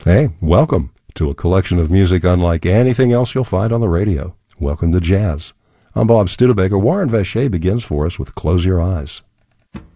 Hey, welcome to a collection of music unlike anything else you'll find on the radio. Welcome to Jazz. I'm Bob Studebaker. Warren Vacher begins for us with Close Your Eyes.